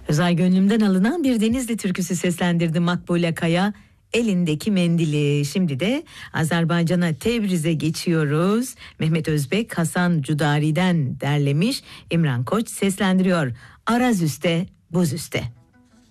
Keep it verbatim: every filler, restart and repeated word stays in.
Özay gönlümden alınan bir Denizli türküsü seslendirdi Makbule Kaya, elindeki mendili. Şimdi de Azerbaycan'a, Tebriz'e geçiyoruz. Mehmet Özbek, Hasan Cudari'den derlemiş, İmran Koç seslendiriyor. Araz üste, buz üste.